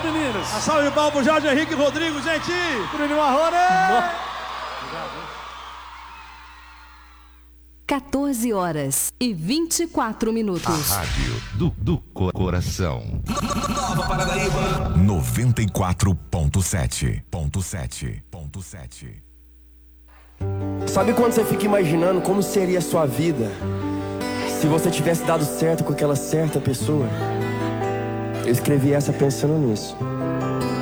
meninos. A salve de palmas pro Jorge Henrique Rodrigo, gente. Bruno Marrone. 14h24. A rádio do coração. Nova Paranaíba. 94.7. Sabe quando você fica imaginando como seria a sua vida se você tivesse dado certo com aquela certa pessoa? Eu escrevi essa pensando nisso.